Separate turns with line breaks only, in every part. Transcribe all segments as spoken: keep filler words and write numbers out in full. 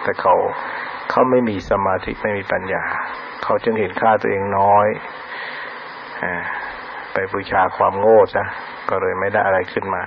แต่เขาเขาไม่มีสมาธิไม่มีปัญญาเขาจึงเห็นค่าตัวเองน้อยไปบูชาความโง่ซะก็เลยไม่ได้อะไรขึ้นมา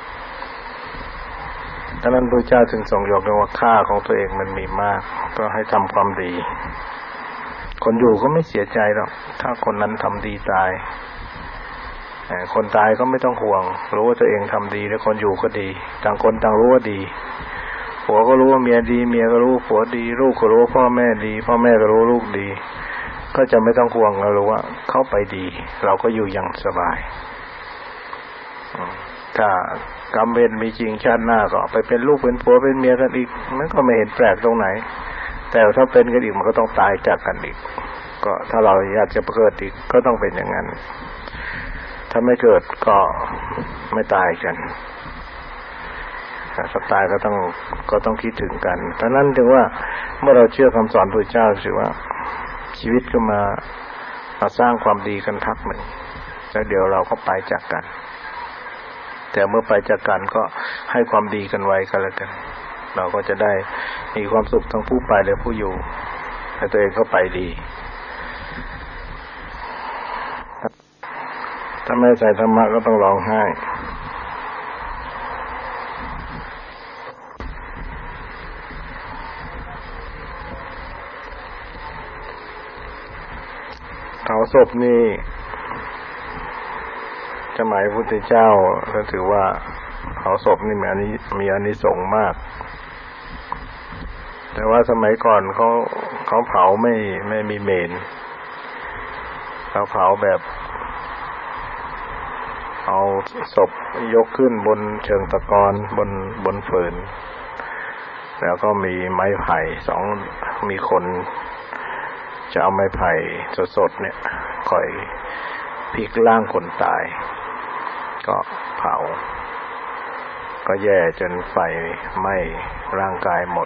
ดังนั้นพระเจ้าจึงทรงยกย่องว่าค่าของตัวเองมันมีมากก็ให้ทำความดีคนอยู่ก็ไม่เสียใจหรอกถ้าคนนั้นทำดีตายคนตายก็ไม่ต้องห่วงรู้ว่าตัวเองทำดีแล้วคนอยู่ก็ดีต่างคนต่างรู้ว่าดีผัวก็รู้ว่าเมียดีเมียก็รู้ผัวดีลูกก็รู้ว่าพ่อแม่ดีพ่อแม่ก็รู้ลูกดีก็จะไม่ต้องห่วงเรารู้ว่าเขาไปดีเราก็อยู่อย่างสบายถ้ากรรมเวรมีจริงชาติหน้าก็ไปเป็นลูกเป็นผัวเป็นเมียกันอีกมันก็ไม่เห็นแปลกตรงไหนแต่ถ้าเป็นกันอีกมันก็ต้องตายจากกันอีกก็ถ้าเราอยากจะเกิดอีกก็ต้องเป็นอย่างนั้นถ้าไม่เกิดก็ไม่ตายกันถ้าตายก็ต้องก็ต้องคิดถึงกันเพราะนั้นถึงว่าเมื่อเราเชื่อคำสอนพระเจ้าถือว่าชีวิตก็มามาสร้างความดีกันพักหนึ่งแล้วเดี๋ยวเราก็ไปจากกันแต่เมื่อไปจากกันก็ให้ความดีกันไว้กันแล้วกันเราก็จะได้มีความสุขทั้งผู้ไปและผู้อยู่ให้ตัวเองก็ไปดีถ้าไม่ใส่ธรรมะก็ต้องร้องไห้เผาศพนี่สมัยพระพุทธเจ้าก็ถือว่าเผาศพนี่มีอานิมีอานิสงส์มากแต่ว่าสมัยก่อนเขาเขาเผาไม่ไม่มีเมรุเขาเผาแบบเอาศพยกขึ้นบนเชิงตะกอนบนบนฝืนแล้วก็มีไม้ไผ่สองมีคนจะเอาไม้ไผ่สดๆเนี่ยคอยพลิกร่างคนตายก็เผาก็แย่จนไฟไหม้ร่างกายหมด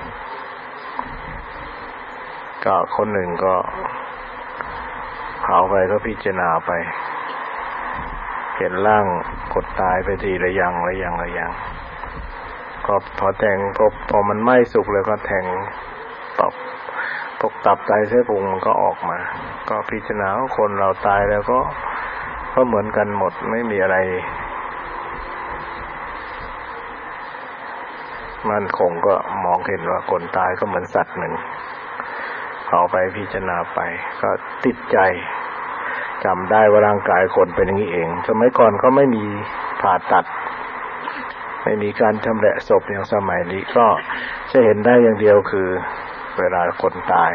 ก็คนหนึ่งก็เผาไปก็พิจารณาไปเห็นร่างคนตายไปทีละอย่างละอย่างละอย่างก็พอแทงพอพอมันไหม้สุกแล้วก็แทงตบตกตับไตเส้นพุงมันก็ออกมาก็พิจารณาว่าคนเราตายแล้วก็ก็เหมือนกันหมดไม่มีอะไรมันคงก็มองเห็นว่าคนตายก็เหมือนสัตว์หนึ่งเอาไปพิจารณาไปก็ติดใจจำได้ว่าร่างกายคนเป็นอย่างนี้เองสมัยก่อนก็ไม่มีผ่าตัดไม่มีการชำแหละศพอย่างสมัยนี้ก็จะเห็นได้อย่างเดียวคือเวลาคนตาย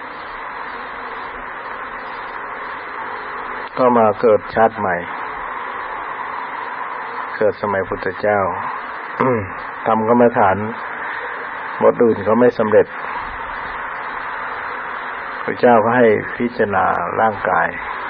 ก็มาเกิดชาติใหม่เกิดสมัยพุทธเจ้า ทำกรรมฐานบทอื่นเขาไม่สำเร็จพระเจ้าก็ให้พิจารณาร่างกาย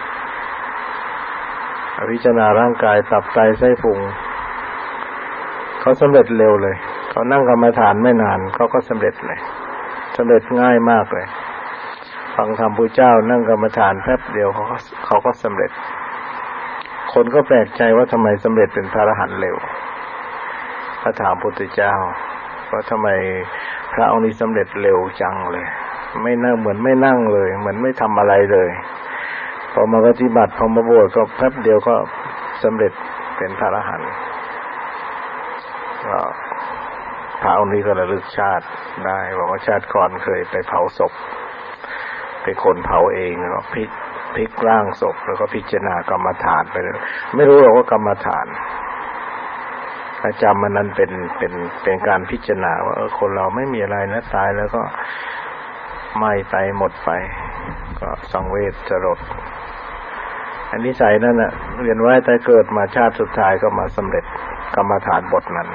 พิจารณาร่างกายตับไตไส้พุงเขาสำเร็จเร็วเลยเขานั่งกรรมฐานไม่นานเขาก็สำเร็จเลยสำเร็จง่ายมากเลยฟังธรรมพระเจ้านั่งกรรมฐานแป๊บเดียวเขาก็เขาก็สำเร็จคนก็แปลกใจว่าทำไมสำเร็จเป็นพระอรหันต์เร็วพระถามพระพุทธเจ้าว่าทำไมพระองค์นี้สำเร็จเร็วจังเลยไม่นั่งเหมือนไม่นั่งเลยเหมือนไม่ทำอะไรเลยพอมาปฏิบัติพอมาบวชก็แป๊บเดียวก็สำเร็จเป็นพระอรหันต์ก็พระองค์นี้ก็ระลึกชาติได้บอกว่าชาติก่อนเคยไปเผาศพเป็นคนเผาเองแล้วก็พลิกพลิกร่างศพแล้วก็พิจารณากรรมฐานไปเลยไม่รู้หรอกว่ากรรมฐานอาจารย์มันนั้นเป็นเป็นเป็นการพิจารณาว่าเออคนเราไม่มีอะไรนะตายแล้วก็ไหม้ไปหมดไปก็สังเวชจรดอันนี้ใส่นั่นน่ะเรียนไว้แต่เกิดมาชาติสุดท้ายก็มาสำเร็จกรรมฐานบทนั้น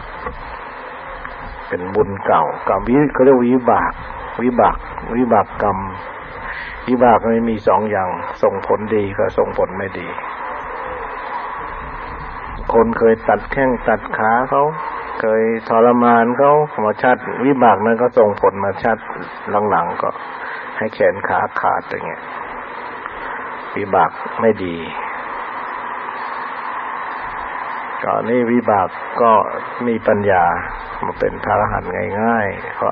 เป็นบุญเก่ากรรมวิเขาเรียกวิบากวิบากวิบากกรรมวิบากมันมีสองอย่างส่งผลดีกับส่งผลไม่ดีคนเคยตัดแข้งตัดขาเขาเคยทรมานเขามาชาติวิบากนั้นก็ส่งผลมาชาติหลังๆก็ให้แขนขาขาดอย่างเงี้ยวิบากไม่ดีก็นี่วิบากก็มีปัญญามาเป็นพระอรหันต์ง่ายๆ